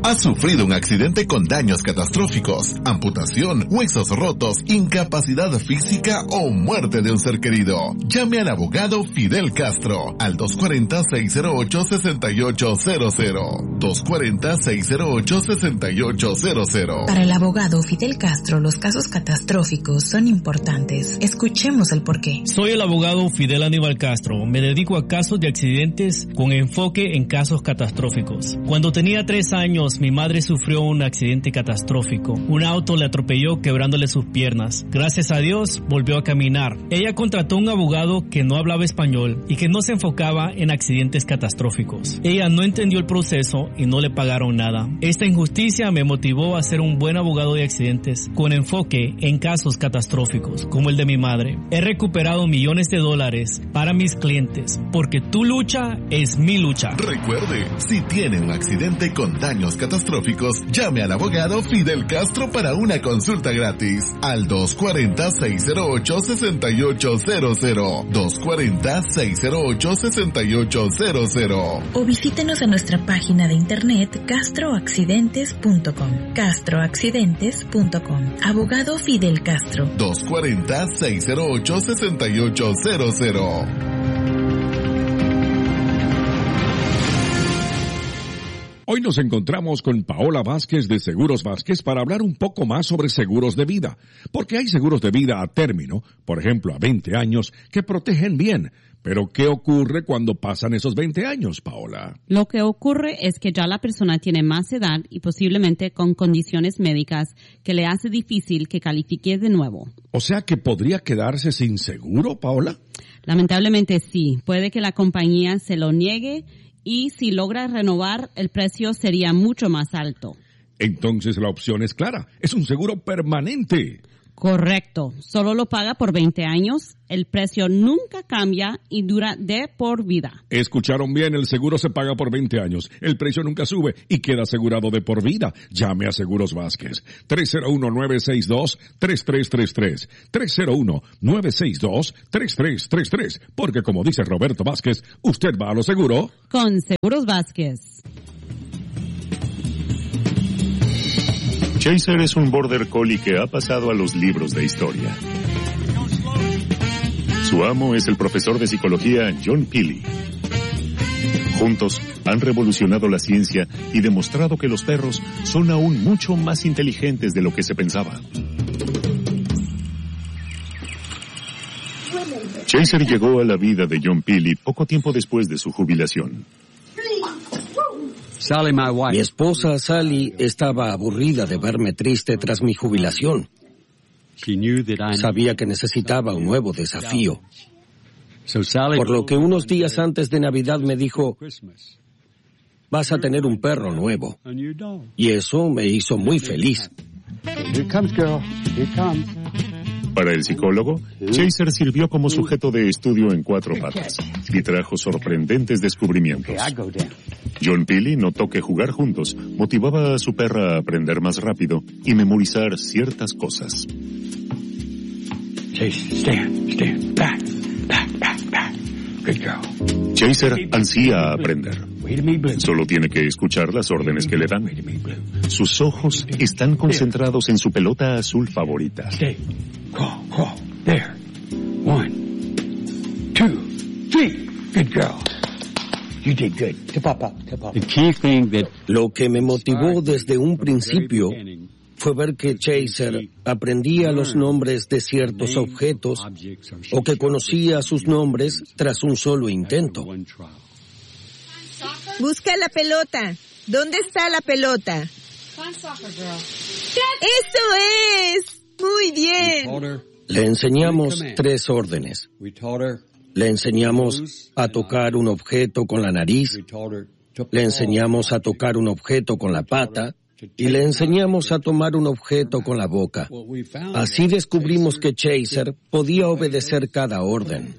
¿Has sufrido un accidente con daños catastróficos, amputación, huesos rotos, incapacidad física o muerte de un ser querido? Llame al abogado Fidel Castro al 240-608-6800. 240-608-6800. Para el abogado Fidel Castro, los casos catastróficos son importantes. Escuchemos el porqué. Soy el abogado Fidel Aníbal Castro. Me dedico a casos de accidentes con enfoque en casos catastróficos. Cuando tenía 3 años, mi madre sufrió un accidente catastrófico. Un auto le atropelló quebrándole sus piernas. Gracias a Dios, volvió a caminar. Ella contrató un abogado que no hablaba español y que no se enfocaba en accidentes catastróficos. Ella no entendió el proceso y no le pagaron nada. Esta injusticia me motivó a ser un buen abogado de accidentes con enfoque en casos catastróficos, como el de mi madre. He recuperado millones de dólares para mis clientes, porque tu lucha es mi lucha. Recuerde, si tiene un accidente con daños catastróficos, llame al abogado Fidel Castro para una consulta gratis al 240-608-6800. 240-608-6800. O visítenos en nuestra página de internet castroaccidentes.com. castroaccidentes.com. Abogado Fidel Castro. 240-608-6800. Hoy nos encontramos con Paola Vázquez de Seguros Vázquez para hablar un poco más sobre seguros de vida, porque hay seguros de vida a término, por ejemplo a 20 años, que protegen bien. Pero ¿qué ocurre cuando pasan esos 20 años, Paola? Lo que ocurre es que ya la persona tiene más edad y posiblemente con condiciones médicas que le hace difícil que califique de nuevo. O sea que podría quedarse sin seguro, Paola. Lamentablemente sí, puede que la compañía se lo niegue y si logra renovar, el precio sería mucho más alto. Entonces la opción es clara, es un seguro permanente. Correcto, solo lo paga por 20 años, el precio nunca cambia y dura de por vida. Escucharon bien, el seguro se paga por 20 años, el precio nunca sube y queda asegurado de por vida. Llame a Seguros Vázquez, 301-962-3333, 301-962-3333, porque como dice Roberto Vázquez, usted va a lo seguro con Seguros Vázquez. Chaser es un border collie que ha pasado a los libros de historia. Su amo es el profesor de psicología John Peely. Juntos han revolucionado la ciencia y demostrado que los perros son aún mucho más inteligentes de lo que se pensaba. Chaser llegó a la vida de John Peely poco tiempo después de su jubilación. Mi esposa Sally estaba aburrida de verme triste tras mi jubilación. Sabía que necesitaba un nuevo desafío. Por lo que unos días antes de Navidad me dijo, vas a tener un perro nuevo. Y eso me hizo muy feliz. Para el psicólogo, Chaser sirvió como sujeto de estudio en 4 patas y trajo sorprendentes descubrimientos. John Peely notó que jugar juntos motivaba a su perra a aprender más rápido y memorizar ciertas cosas. Chaser ansía aprender. Solo tiene que escuchar las órdenes que le dan. Sus ojos están concentrados en su pelota azul favorita. There. 1, 2, 3. Good girl. You did good. Lo que me motivó desde un principio fue ver que Chaser aprendía los nombres de ciertos objetos o que conocía sus nombres tras un solo intento. Busca la pelota. ¿Dónde está la pelota? ¡Eso es! Muy bien. Le enseñamos 3 órdenes. Le enseñamos a tocar un objeto con la nariz, le enseñamos a tocar un objeto con la pata y le enseñamos a tomar un objeto con la boca. Así descubrimos que Chaser podía obedecer cada orden,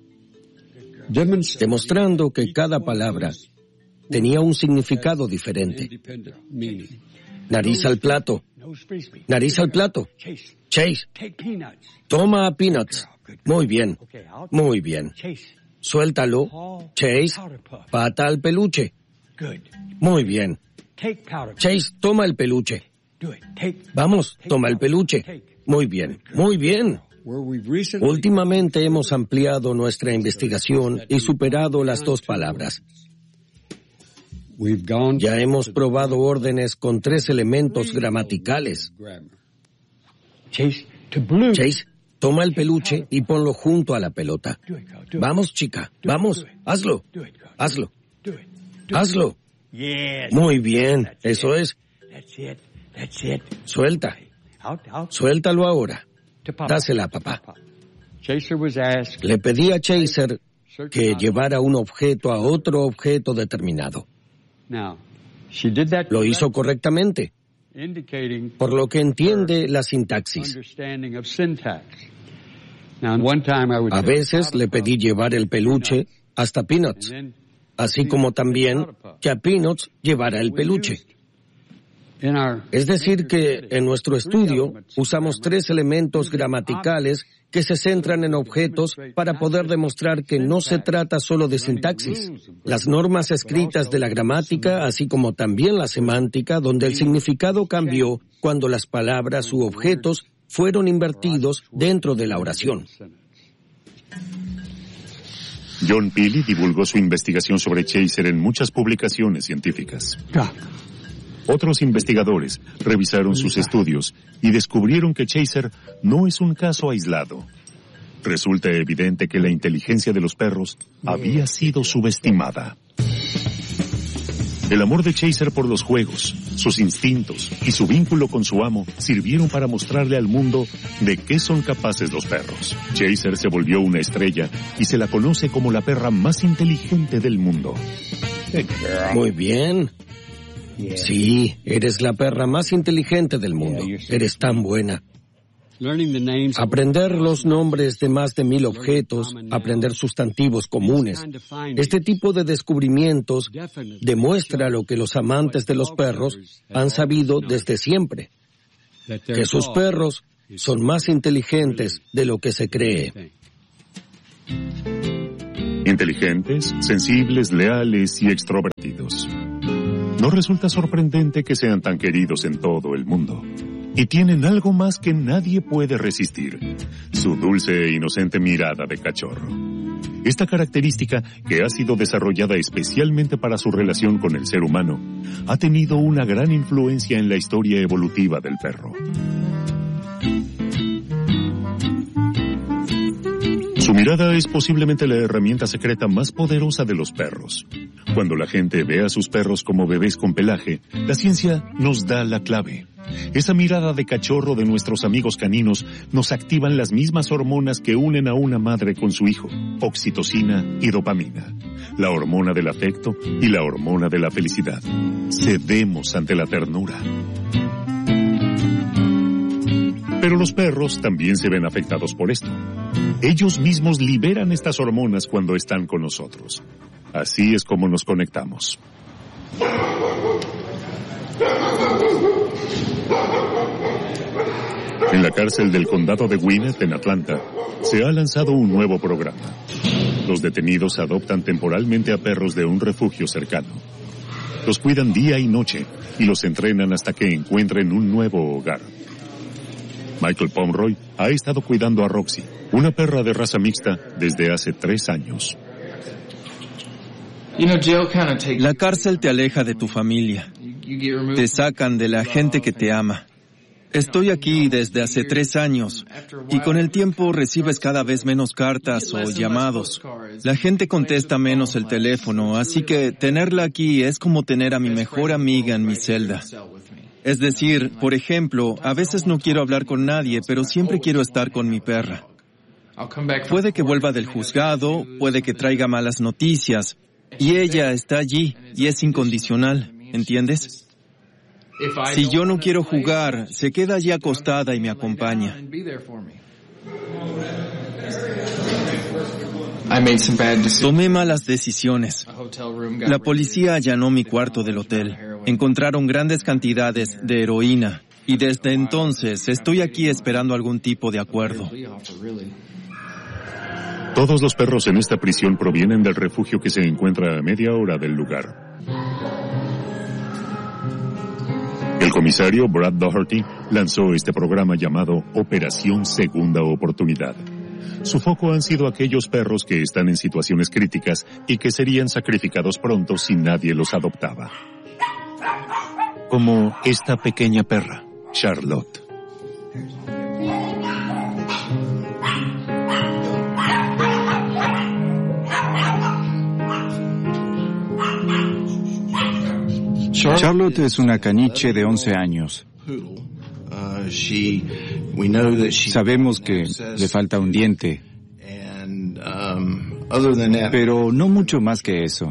demostrando que cada palabra tenía un significado diferente. Nariz al plato. Nariz al plato. Chase, toma peanuts. Muy bien, muy bien. Suéltalo. Chase, pata al peluche. Muy bien. Chase, toma el peluche. Vamos, toma el peluche. Muy bien, muy bien. Últimamente hemos ampliado nuestra investigación y superado las 2 palabras. Ya hemos probado órdenes con 3 elementos gramaticales. Chase, toma el peluche y ponlo junto a la pelota. Vamos, chica, vamos, hazlo. Hazlo. Muy bien, eso es. Suelta. Suéltalo ahora. Dásela a papá. Le pedí a Chaser que llevara un objeto a otro objeto determinado. Lo hizo correctamente, por lo que entiende la sintaxis. A veces le pedí llevar el peluche hasta Peanuts, así como también que a Peanuts llevara el peluche. Es decir que en nuestro estudio usamos 3 elementos gramaticales que se centran en objetos para poder demostrar que no se trata solo de sintaxis. Las normas escritas de la gramática, así como también la semántica, donde el significado cambió cuando las palabras u objetos fueron invertidos dentro de la oración. John Peely divulgó su investigación sobre Chaser en muchas publicaciones científicas. Otros investigadores revisaron sus estudios y descubrieron que Chaser no es un caso aislado. Resulta evidente que la inteligencia de los perros había sido subestimada. El amor de Chaser por los juegos, sus instintos y su vínculo con su amo sirvieron para mostrarle al mundo de qué son capaces los perros. Chaser se volvió una estrella y se la conoce como la perra más inteligente del mundo. Muy bien. Sí, eres la perra más inteligente del mundo. Eres tan buena. Aprender los nombres de más de 1000 objetos, aprender sustantivos comunes. Este tipo de descubrimientos demuestra lo que los amantes de los perros han sabido desde siempre, que sus perros son más inteligentes de lo que se cree. Inteligentes, sensibles, leales y extrovertidos. No resulta sorprendente que sean tan queridos en todo el mundo. Y tienen algo más que nadie puede resistir: su dulce e inocente mirada de cachorro. Esta característica, que ha sido desarrollada especialmente para su relación con el ser humano, ha tenido una gran influencia en la historia evolutiva del perro. Su mirada es posiblemente la herramienta secreta más poderosa de los perros. Cuando la gente ve a sus perros como bebés con pelaje, la ciencia nos da la clave. Esa mirada de cachorro de nuestros amigos caninos nos activan las mismas hormonas que unen a una madre con su hijo: oxitocina y dopamina, la hormona del afecto y la hormona de la felicidad. Cedemos ante la ternura. Pero los perros también se ven afectados por esto. Ellos mismos liberan estas hormonas cuando están con nosotros. Así es como nos conectamos. En la cárcel del condado de Gwinnett, en Atlanta, se ha lanzado un nuevo programa. Los detenidos adoptan temporalmente a perros de un refugio cercano. Los cuidan día y noche y los entrenan hasta que encuentren un nuevo hogar. Michael Pomeroy ha estado cuidando a Roxy, una perra de raza mixta, desde hace 3 años. La cárcel te aleja de tu familia. Te sacan de la gente que te ama. Estoy aquí desde hace 3 años y con el tiempo recibes cada vez menos cartas o llamados. La gente contesta menos el teléfono, así que tenerla aquí es como tener a mi mejor amiga en mi celda. Es decir, por ejemplo, a veces no quiero hablar con nadie, pero siempre quiero estar con mi perra. Puede que vuelva del juzgado, puede que traiga malas noticias, y ella está allí y es incondicional, ¿entiendes? Si yo no quiero jugar, se queda allí acostada y me acompaña. Tomé malas decisiones. La policía allanó mi cuarto del hotel. Encontraron grandes cantidades de heroína. Y desde entonces estoy aquí esperando algún tipo de acuerdo. Todos los perros en esta prisión provienen del refugio que se encuentra a media hora del lugar. El comisario Brad Doherty lanzó este programa llamado Operación Segunda Oportunidad. Su foco han sido aquellos perros que están en situaciones críticas y que serían sacrificados pronto si nadie los adoptaba. Como esta pequeña perra, Charlotte. Charlotte es una caniche de 11 años. Sabemos que le falta un diente, pero no mucho más que eso.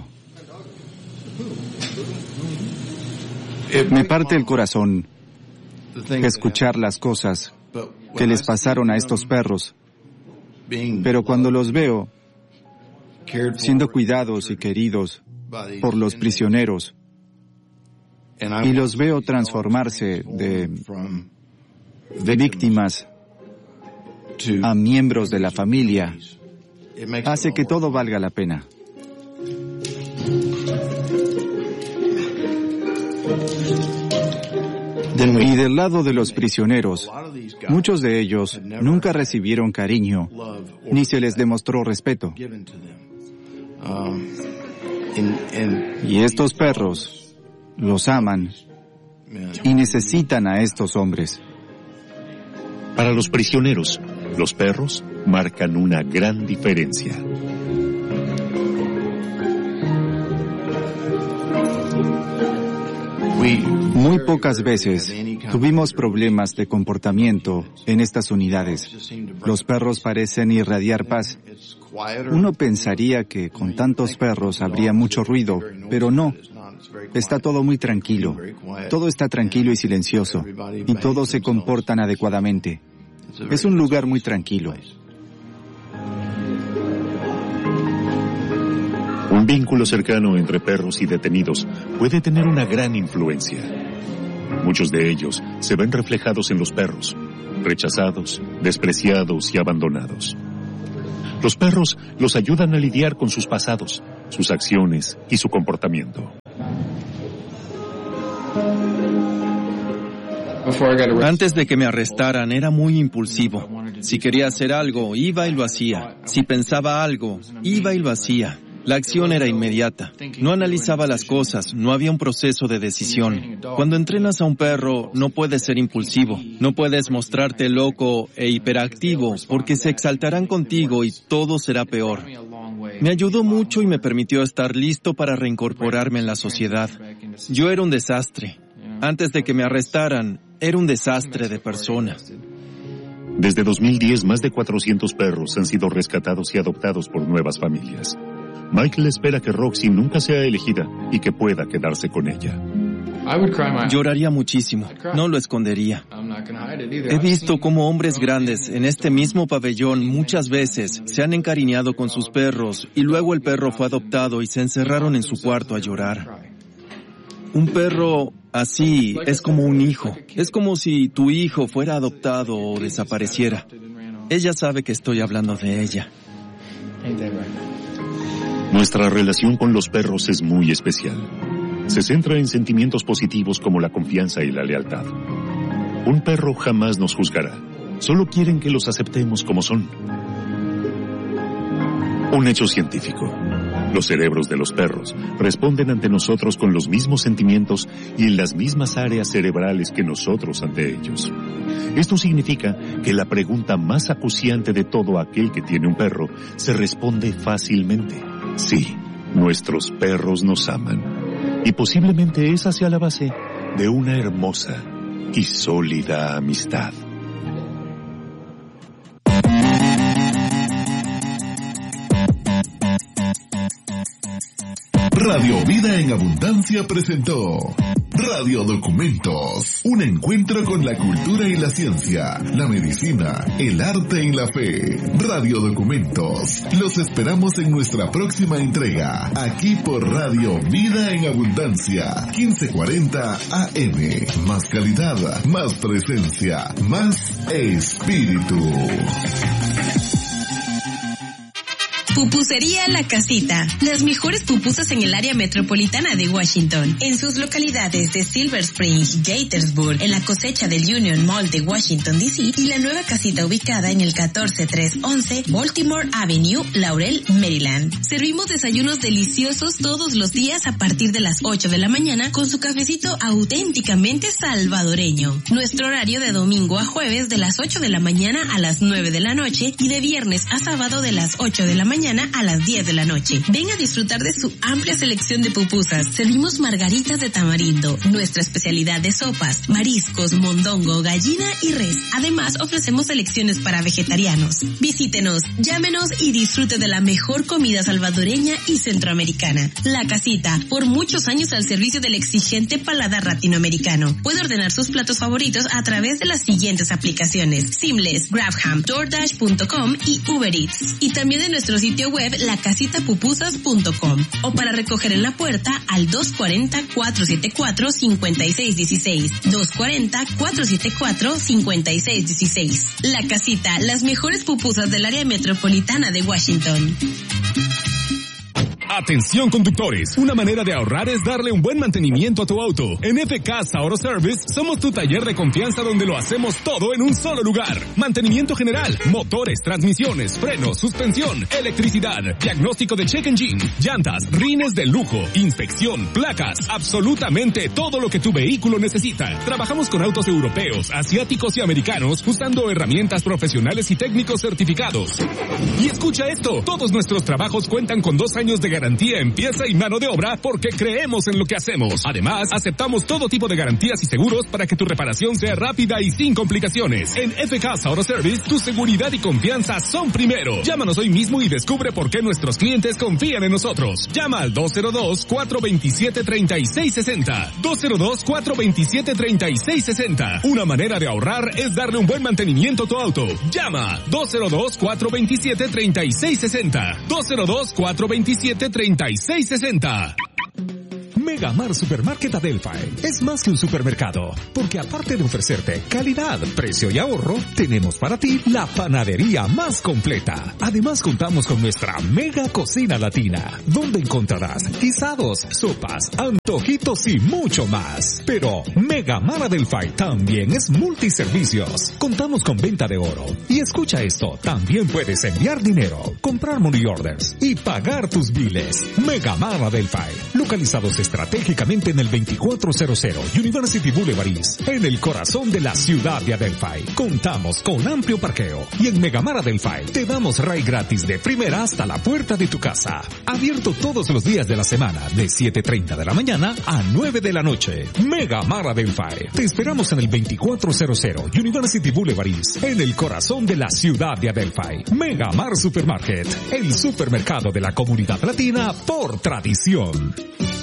Me parte el corazón escuchar las cosas que les pasaron a estos perros, pero cuando los veo siendo cuidados y queridos por los prisioneros, y los veo transformarse de víctimas a miembros de la familia, hace que todo valga la pena. Y del lado de los prisioneros, muchos de ellos nunca recibieron cariño, ni se les demostró respeto. Y estos perros los aman y necesitan a estos hombres. Para los prisioneros, los perros marcan una gran diferencia. Muy pocas veces tuvimos problemas de comportamiento en estas unidades. Los perros parecen irradiar paz. Uno pensaría que con tantos perros habría mucho ruido, pero no. Está todo muy tranquilo. Todo está tranquilo y silencioso. Y todos se comportan adecuadamente. Es un lugar muy tranquilo. Un vínculo cercano entre perros y detenidos puede tener una gran influencia. Muchos de ellos se ven reflejados en los perros, rechazados, despreciados y abandonados. Los perros los ayudan a lidiar con sus pasados, sus acciones y su comportamiento. Antes de que me arrestaran era muy impulsivo. Si quería hacer algo, iba y lo hacía. Si pensaba algo, iba y lo hacía. La acción era inmediata. No analizaba las cosas, no había un proceso de decisión. Cuando entrenas a un perro, no puedes ser impulsivo. No puedes mostrarte loco e hiperactivo, porque se exaltarán contigo y todo será peor. Me ayudó mucho y me permitió estar listo para reincorporarme en la sociedad. Yo era un desastre. Antes de que me arrestaran, era un desastre de persona. Desde 2010, más de 400 perros han sido rescatados y adoptados por nuevas familias. Michael espera que Roxy nunca sea elegida y que pueda quedarse con ella. Lloraría muchísimo, no lo escondería. He visto cómo hombres grandes en este mismo pabellón muchas veces se han encariñado con sus perros y luego el perro fue adoptado y se encerraron en su cuarto a llorar. Un perro así es como un hijo. Es como si tu hijo fuera adoptado o desapareciera. Ella sabe que estoy hablando de ella. Nuestra relación con los perros es muy especial. Se centra en sentimientos positivos como la confianza y la lealtad. Un perro jamás nos juzgará. Solo quieren que los aceptemos como son. Un hecho científico. Los cerebros de los perros responden ante nosotros con los mismos sentimientos y en las mismas áreas cerebrales que nosotros ante ellos. Esto significa que la pregunta más acuciante de todo aquel que tiene un perro se responde fácilmente. Sí, nuestros perros nos aman. Y posiblemente esa sea la base de una hermosa y sólida amistad. Radio Vida en Abundancia presentó Radio Documentos, un encuentro con la cultura y la ciencia, la medicina, el arte y la fe. Radio Documentos, los esperamos en nuestra próxima entrega, aquí por Radio Vida en Abundancia, 1540 AM. Más calidad, más presencia, más espíritu. Pupusería La Casita. Las mejores pupusas en el área metropolitana de Washington. En sus localidades de Silver Spring, Gaithersburg, en la cosecha del Union Mall de Washington, D.C. y la nueva casita ubicada en el 14311 Baltimore Avenue, Laurel, Maryland. Servimos desayunos deliciosos todos los días a partir de las 8 de la mañana con su cafecito auténticamente salvadoreño. Nuestro horario de domingo a jueves de las 8 de la mañana a las 9 de la noche y de viernes a sábado de las 8 de la mañana a las 10 de la noche. Ven a disfrutar de su amplia selección de pupusas. Servimos margaritas de tamarindo, nuestra especialidad de sopas, mariscos, mondongo, gallina y res. Además, ofrecemos selecciones para vegetarianos. Visítenos, llámenos y disfrute de la mejor comida salvadoreña y centroamericana. La Casita, por muchos años al servicio del exigente paladar latinoamericano. Puede ordenar sus platos favoritos a través de las siguientes aplicaciones: Seamless, Grabham, DoorDash.com y Uber Eats. Y también en nuestro sitio web lacasitapupusas.com o para recoger en la puerta al 240-474-5616. 240-474-5616. La Casita, las mejores pupusas del área metropolitana de Washington. Atención conductores, una manera de ahorrar es darle un buen mantenimiento a tu auto. En FK Auto Service somos tu taller de confianza donde lo hacemos todo en un solo lugar. Mantenimiento general, motores, transmisiones, frenos, suspensión, electricidad, diagnóstico de check engine, llantas, rines de lujo, inspección, placas, absolutamente todo lo que tu vehículo necesita. Trabajamos con autos europeos, asiáticos y americanos usando herramientas profesionales y técnicos certificados. Y escucha esto, todos nuestros trabajos cuentan con 2 años de garantía en pieza y mano de obra porque creemos en lo que hacemos. Además, aceptamos todo tipo de garantías y seguros para que tu reparación sea rápida y sin complicaciones. En FK Auto Service, tu seguridad y confianza son primero. Llámanos hoy mismo y descubre por qué nuestros clientes confían en nosotros. Llama al 202-427-3660. 202-427-3660. Una manera de ahorrar es darle un buen mantenimiento a tu auto. Llama 202-427-3660. 202-427-3660. Megamar Supermarket Adelphi es más que un supermercado, porque aparte de ofrecerte calidad, precio y ahorro, tenemos para ti la panadería más completa. Además contamos con nuestra mega cocina latina, donde encontrarás guisados, sopas, antojitos y mucho más. Pero Megamar Adelphi también es multiservicios. Contamos con venta de oro. Y escucha esto, también puedes enviar dinero, comprar money orders y pagar tus biles. Megamar Adelphi, localizados estratégicamente en el 2400 University Boulevard East, en el corazón de la ciudad de Adelphi. Contamos con amplio parqueo y en Megamar Adelphi te damos ride gratis de primera hasta la puerta de tu casa. Abierto todos los días de la semana de 7:30 de la mañana a 9 de la noche. Megamar Adelphi. Te esperamos en el 2400 University Boulevard East, en el corazón de la ciudad de Adelphi. Megamar Supermarket, el supermercado de la comunidad latina por tradición.